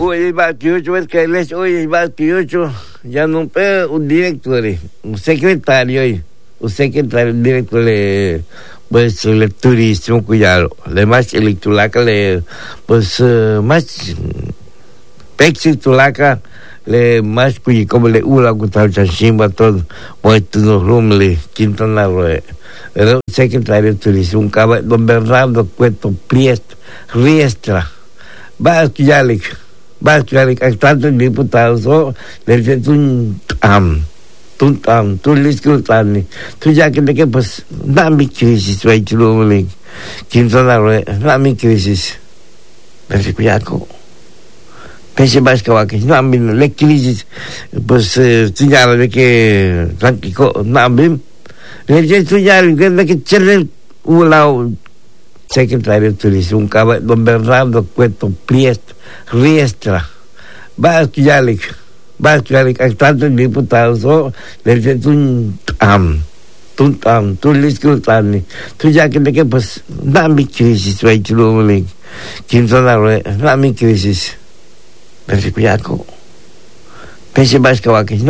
Hoy va Piocho, es que les hoy va Piocho, ya no pero un director, un secretario, un director de pues el turismo cuidado, le más electulaca le pues más pexitulaca le más cuyi como le ula kutal chimba todo, pues no rumle Quintana Roo. Era secretario de turismo, un caballo don Bernardo Cueto Riestra. Va a estudiar, tantos diputados, le dice tú le escuchas, tú ya que pues, no mi crisis, va a decir, Quintana Roo, no mi crisis. Pero cuidado, pese más que no mi la crisis, pues, señala de que, tranquilo, no mi, le dice estudiar, que chile, un lado, secretario de turismo, un caballo, don Bernardo Cueto Riestra. Va a estudiar, tantos diputados, le dice tú le escuchas, tú ya que pues, no mi crisis, va a decir, Quintana Roo, no mi crisis. Pero cuidado, pese más que